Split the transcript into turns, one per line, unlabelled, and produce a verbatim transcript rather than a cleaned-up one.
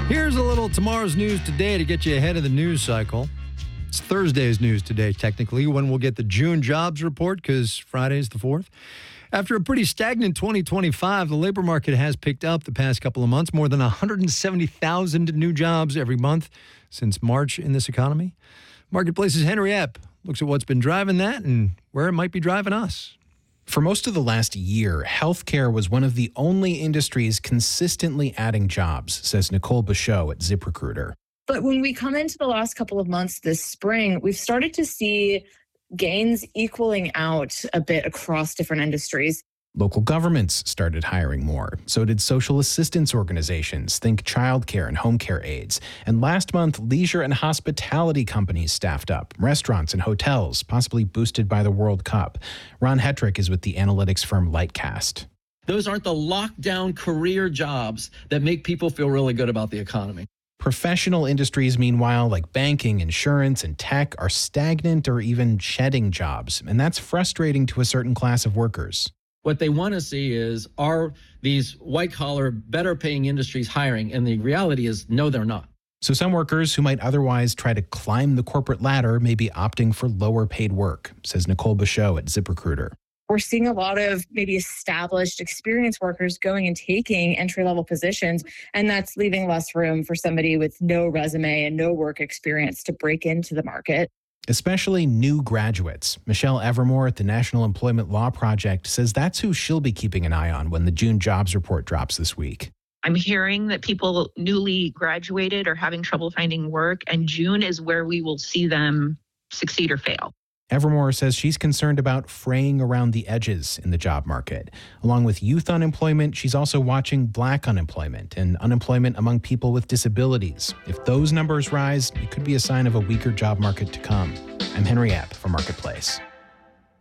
Here's a little tomorrow's news today to get you ahead of the news cycle. It's Thursday's news today, technically, when we'll get the June jobs report, because Friday's the fourth. After a pretty stagnant twenty twenty-five, the labor market has picked up the past couple of months, more than one hundred seventy thousand new jobs every month since March in this economy. Marketplace's Henry Epp looks at what's been driving that and where it might be driving us.
For most of the last year, healthcare was one of the only industries consistently adding jobs, says Nicole Bichot at ZipRecruiter.
But when we come into the last couple of months this spring, we've started to see gains equaling out a bit across different industries.
Local governments started hiring more. So did social assistance organizations, think childcare and home care aides. And last month, leisure and hospitality companies staffed up. Restaurants and hotels, possibly boosted by the World Cup. Ron Hetrick is with the analytics firm Lightcast.
Those aren't the lockdown career jobs that make people feel really good about the economy.
Professional industries, meanwhile, like banking, insurance, and tech, are stagnant or even shedding jobs. And that's frustrating to a certain class of workers.
What they want to see is, are these white-collar, better-paying industries hiring? And the reality is, no, they're not.
So some workers who might otherwise try to climb the corporate ladder may be opting for lower-paid work, says Nicole Bichot at ZipRecruiter.
We're seeing a lot of maybe established, experienced workers going and taking entry-level positions, and that's leaving less room for somebody with no resume and no work experience to break into the market.
Especially new graduates. Michelle Evermore at the National Employment Law Project says that's who she'll be keeping an eye on when the June jobs report drops this week.
I'm hearing that people newly graduated are having trouble finding work, and June is where we will see them succeed or fail.
Evermore says she's concerned about fraying around the edges in the job market. Along with youth unemployment, she's also watching black unemployment and unemployment among people with disabilities. If those numbers rise, it could be a sign of a weaker job market to come. I'm Henry Epp for Marketplace.